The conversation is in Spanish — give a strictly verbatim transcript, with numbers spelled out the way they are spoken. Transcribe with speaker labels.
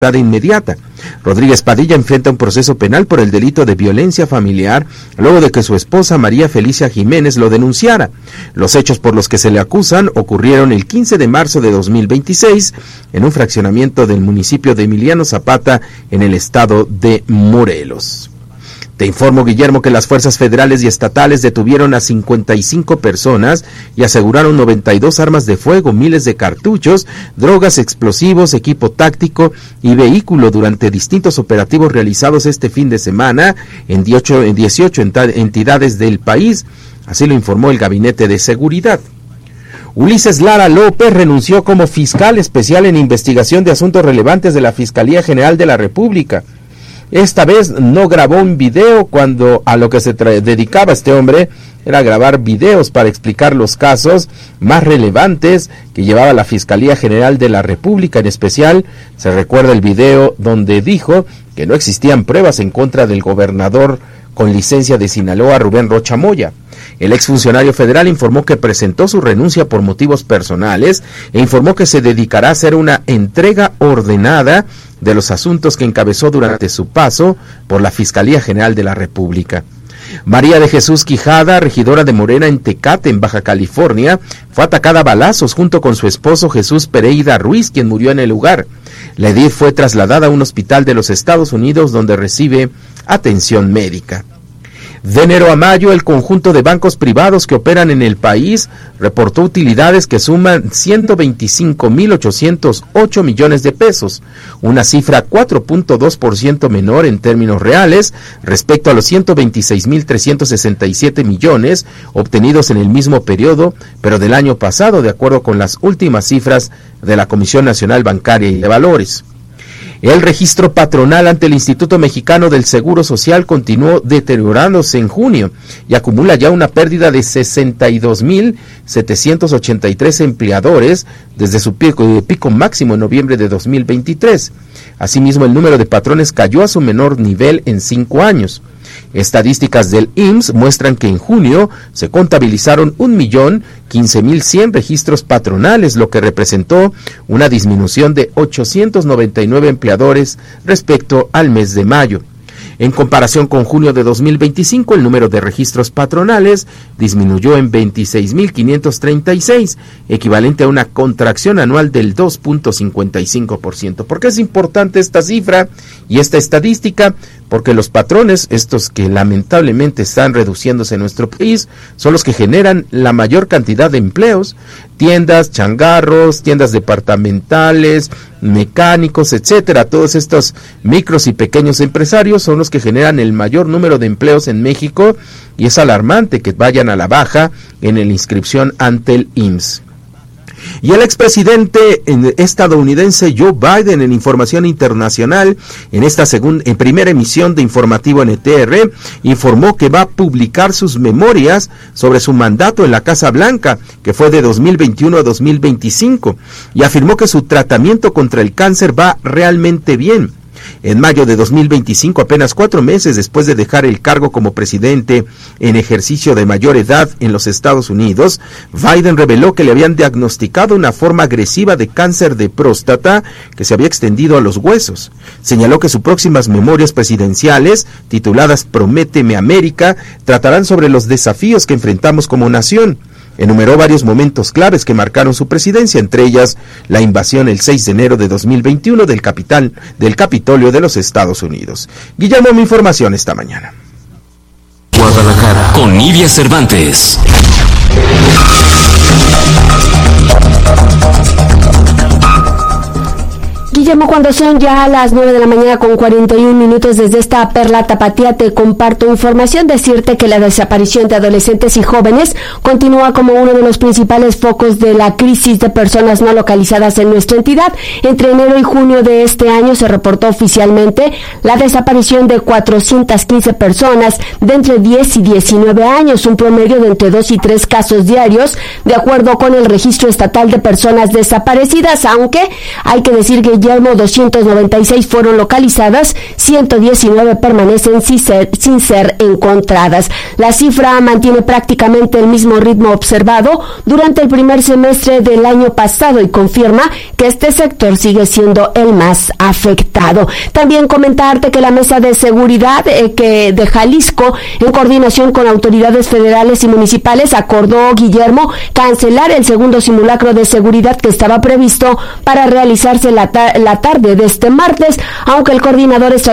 Speaker 1: inmediata. Rodríguez Padilla enfrenta un proceso penal por el delito de violencia familiar luego de que su esposa María Felicia Jiménez lo denunciara. Los hechos por los que se le acusan ocurrieron el quince de marzo de dos mil veintiséis en un fraccionamiento del municipio de Emiliano Zapata en el estado de Morelos. Te informo, Guillermo, que las fuerzas federales y estatales detuvieron a cincuenta y cinco personas y aseguraron noventa y dos armas de fuego, miles de cartuchos, drogas, explosivos, equipo táctico y vehículo durante distintos operativos realizados este fin de semana en dieciocho entidades del país. Así lo informó el Gabinete de Seguridad. Ulises Lara López renunció como fiscal especial en investigación de asuntos relevantes de la Fiscalía General de la República. Esta vez no grabó un video, cuando a lo que se dedicaba este hombre era grabar videos para explicar los casos más relevantes que llevaba la Fiscalía General de la República. En especial, se recuerda el video donde dijo que no existían pruebas en contra del gobernador con licencia de Sinaloa, Rubén Rocha Moya. El exfuncionario federal informó que presentó su renuncia por motivos personales e informó que se dedicará a hacer una entrega ordenada de los asuntos que encabezó durante su paso por la Fiscalía General de la República. María de Jesús Quijada, regidora de Morena en Tecate, en Baja California, fue atacada a balazos junto con su esposo Jesús Pereira Ruiz, quien murió en el lugar. La edil fue trasladada a un hospital de los Estados Unidos donde recibe atención médica. De enero a mayo, el conjunto de bancos privados que operan en el país reportó utilidades que suman ciento veinticinco mil ochocientos ocho millones de pesos, una cifra cuatro punto dos por ciento menor en términos reales respecto a los ciento veintiséis mil trescientos sesenta y siete millones obtenidos en el mismo periodo, pero del año pasado, de acuerdo con las últimas cifras de la Comisión Nacional Bancaria y de Valores. El registro patronal ante el Instituto Mexicano del Seguro Social continuó deteriorándose en junio y acumula ya una pérdida de sesenta y dos mil setecientos ochenta y tres empleadores desde su pico, pico máximo en noviembre de dos mil veintitrés. Asimismo, el número de patrones cayó a su menor nivel en cinco años. Estadísticas del I M S S muestran que en junio se contabilizaron un millón quince mil cien registros patronales, lo que representó una disminución de ochocientos noventa y nueve empleadores respecto al mes de mayo. En comparación con junio de dos mil veinticinco, el número de registros patronales disminuyó en veintiséis mil quinientos treinta y seis, equivalente a una contracción anual del dos punto cincuenta y cinco por ciento. ¿Por qué es importante esta cifra y esta estadística? Porque los patrones, estos que lamentablemente están reduciéndose en nuestro país, son los que generan la mayor cantidad de empleos. Tiendas, changarros, tiendas departamentales, mecánicos, etcétera. Todos estos micros y pequeños empresarios son los que generan el mayor número de empleos en México, y es alarmante que vayan a la baja en la inscripción ante el I M S S. Y el expresidente estadounidense Joe Biden, en información internacional, en esta segunda, en primera emisión de Informativo N T R, informó que va a publicar sus memorias sobre su mandato en la Casa Blanca, que fue de dos mil veintiuno a dos mil veinticinco, y afirmó que su tratamiento contra el cáncer va realmente bien. En mayo de dos mil veinticinco, apenas cuatro meses después de dejar el cargo como presidente en ejercicio de mayor edad en los Estados Unidos, Biden reveló que le habían diagnosticado una forma agresiva de cáncer de próstata que se había extendido a los huesos. Señaló que sus próximas memorias presidenciales, tituladas Prométeme América, tratarán sobre los desafíos que enfrentamos como nación. Enumeró varios momentos claves que marcaron su presidencia, entre ellas la invasión el seis de enero de dos mil veintiuno del capital del Capitolio de los Estados Unidos. Guillermo, mi información esta mañana.
Speaker 2: Guadalajara, con Nidia Cervantes.
Speaker 3: Guillermo, cuando son ya las nueve de la mañana con cuarenta y un minutos desde esta Perla Tapatía, te comparto información. Decirte que la desaparición de adolescentes y jóvenes continúa como uno de los principales focos de la crisis de personas no localizadas en nuestra entidad. Entre enero y junio de este año se reportó oficialmente la desaparición de cuatrocientas quince personas de entre diez y diecinueve años, un promedio de entre dos y tres casos diarios, de acuerdo con el Registro Estatal de Personas Desaparecidas, aunque hay que decir que ya Colmo doscientas noventa y seis fueron localizadas, ciento diecinueve permanecen sin ser, sin ser encontradas. La cifra mantiene prácticamente el mismo ritmo observado durante el primer semestre del año pasado y confirma que este sector sigue siendo el más afectado. También comentarte que la Mesa de Seguridad eh, que de Jalisco, en coordinación con autoridades federales y municipales, acordó, Guillermo, cancelar el segundo simulacro de seguridad que estaba previsto para realizarse la, ta- la tarde de este martes, aunque el coordinador estatal